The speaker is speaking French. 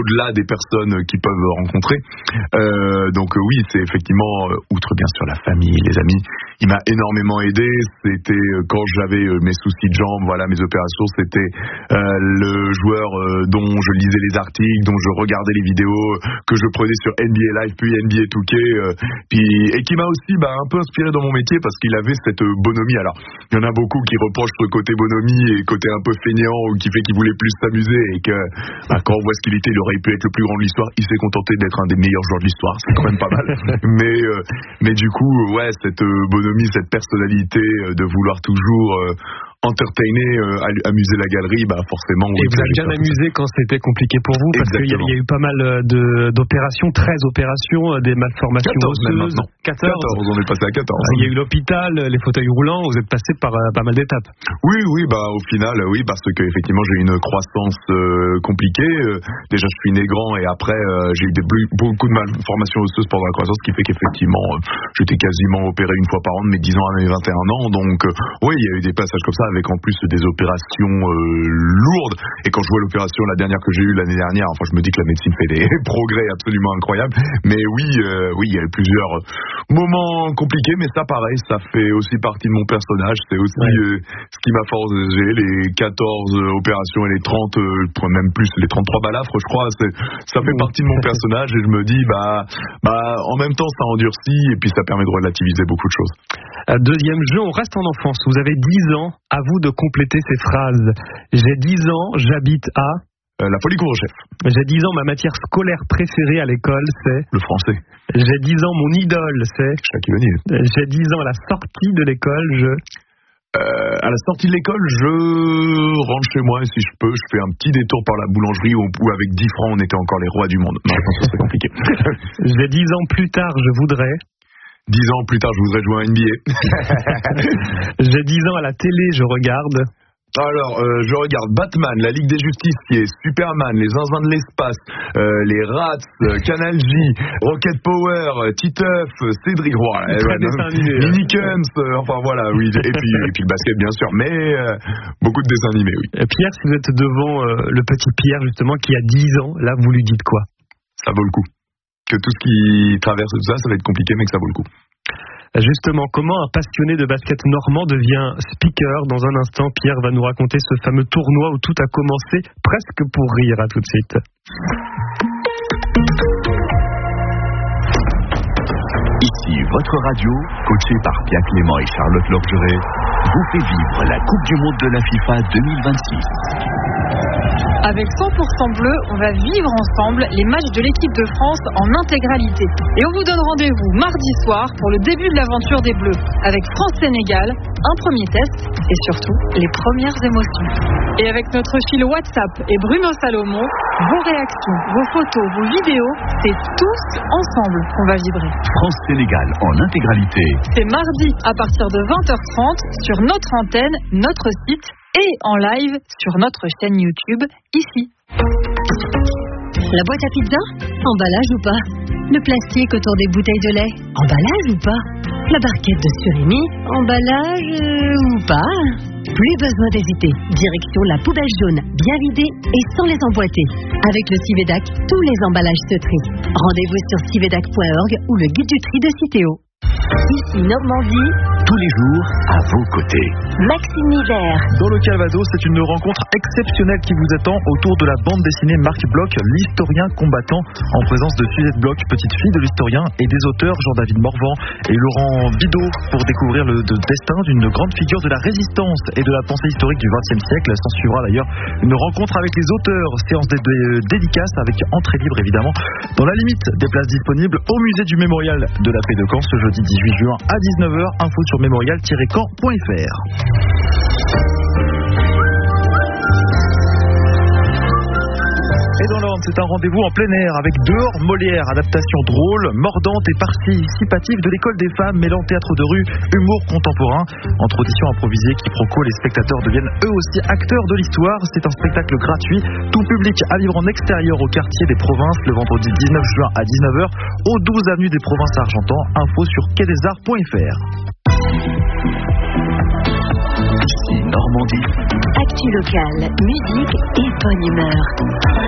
au-delà des personnes qu'ils peuvent rencontrer. Donc oui, c'est effectivement, outre bien sûr la famille, les amis, il m'a énormément aidé. C'était quand j'avais mes soucis de jambes, voilà, mes opérations, c'était le joueur dont je lisais les articles, dont je regardais les vidéos, que je prenais sur NBA Live puis NBA 2K, et qui m'a aussi un peu inspiré dans mon métier parce qu'il avait cette bonhomie. Alors, il y en a beaucoup qui reprochent ce côté bonhomie et côté un peu feignant ou qui fait qu'il voulait plus s'amuser et que quand on voit ce qu'il était, il aurait pu être le plus grand de l'histoire. Il s'est contenté d'être un des meilleurs joueurs de l'histoire, c'est quand même pas mal. mais du coup, ouais, cette bonhomie, cette personnalité de vouloir toujours entertainer, amuser la galerie, forcément. Et vous avez bien amusé quand c'était compliqué pour vous, parce qu'il y a eu pas mal d'opérations, 13 opérations, des malformations 14 osseuses. 14, on est passé à 14. Il y a eu l'hôpital, les fauteuils roulants, vous êtes passé par pas mal d'étapes. Oui, au final, oui, parce que effectivement j'ai eu une croissance compliquée. Déjà je suis né grand et après j'ai eu beaucoup de malformations osseuses pendant la croissance, ce qui fait qu'effectivement j'étais quasiment opéré une fois par an de mes 10 ans à mes 21 ans. Donc oui, il y a eu des passages comme ça, avec en plus des opérations lourdes. Et quand je vois l'opération, la dernière que j'ai eue l'année dernière, enfin je me dis que la médecine fait des progrès absolument incroyables. Mais oui, il y a eu plusieurs moments compliqués, mais ça pareil, ça fait aussi partie de mon personnage. C'est aussi ce qui m'a forgé, les 14 opérations et les 30, même plus, les 33 balafres, je crois. Ça fait partie de mon personnage et je me dis, en même temps ça endurcit et puis ça permet de relativiser beaucoup de choses. Deuxième jeu, on reste en enfance. Vous avez 10 ans, à vous de compléter ces phrases. J'ai 10 ans, j'habite à... La Folie-Couvre-Chef. J'ai 10 ans, ma matière scolaire préférée à l'école, c'est... Le français. J'ai 10 ans, mon idole, c'est... Shaquille O'Neal. J'ai 10 ans, à la sortie de l'école, à la sortie de l'école, je rentre chez moi et si je peux, je fais un petit détour par la boulangerie où avec 10 francs, on était encore les rois du monde. Non, je pense que c'est compliqué. J'ai 10 ans plus tard, je voudrais... 10 ans plus tard, je voudrais jouer à NBA. J'ai 10 ans à la télé, je regarde... Alors, je regarde Batman, la Ligue des Justiciers, Superman, les Zinzins de l'espace, les Rats, Canal J, Rocket Power, Titeuf, Cédric Roy, Minikums, enfin voilà, oui. Et puis le basket bien sûr, mais beaucoup de dessins animés, oui. Pierre, si vous êtes devant le petit Pierre justement qui a 10 ans, là vous lui dites quoi? Ça vaut le coup. Que tout ce qui traverse tout ça, ça va être compliqué, mais que ça vaut le coup. Justement, comment un passionné de basket normand devient speaker? Dans un instant, Pierre va nous raconter ce fameux tournoi où tout a commencé presque pour rire. À tout de suite. Ici votre radio, coachée par Pierre Clément et Charlotte Lorgeret, vous fait vivre la Coupe du Monde de la FIFA 2026. Avec 100% bleu, on va vivre ensemble les matchs de l'équipe de France en intégralité. Et on vous donne rendez-vous mardi soir pour le début de l'aventure des Bleus. Avec France-Sénégal, un premier test et surtout les premières émotions. Et avec notre fil WhatsApp et Bruno Salomon, vos réactions, vos photos, vos vidéos, c'est tous ensemble qu'on va vibrer. France-Sénégal en intégralité. C'est mardi à partir de 20h30 sur notre antenne, notre site et en live sur notre chaîne YouTube, ici. La boîte à pizza? Emballage ou pas? Le plastique autour des bouteilles de lait? Emballage ou pas? La barquette de surimi? Emballage ou pas? Plus besoin d'hésiter. Direction la poubelle jaune, bien vidée et sans les emboîter. Avec le Civedac, tous les emballages se trient. Rendez-vous sur civedac.org ou le guide du tri de Citeo. Ici Normandie, tous les jours à vos côtés. Maxime Hiver. Dans le Calvados, c'est une rencontre exceptionnelle qui vous attend autour de la bande dessinée Marc Bloch, l'historien combattant, en présence de Suzette Bloch, petite fille de l'historien, et des auteurs Jean-David Morvan et Laurent Bidot pour découvrir le destin d'une grande figure de la résistance et de la pensée historique du XXe siècle. S'en suivra d'ailleurs une rencontre avec les auteurs, séance de dédicaces avec entrée libre évidemment, dans la limite des places disponibles au musée du Mémorial de la Paix de Caen ce jeudi 18 juin à 19h. Info sur mémorial-caen.fr. Et dans l'Orne, c'est un rendez-vous en plein air avec Dehors Molière, adaptation drôle, mordante et participative de l'école des femmes, mêlant théâtre de rue, humour contemporain. Entre auditions improvisées, quiproquos, les spectateurs deviennent eux aussi acteurs de l'histoire. C'est un spectacle gratuit, tout public à vivre en extérieur au quartier des Provinces le vendredi 19 juin à 19h au 12 avenue des Provinces à Argentan. Info sur quaidesarts.fr. Ici Normandie. Actu locale, musique et bonne humeur.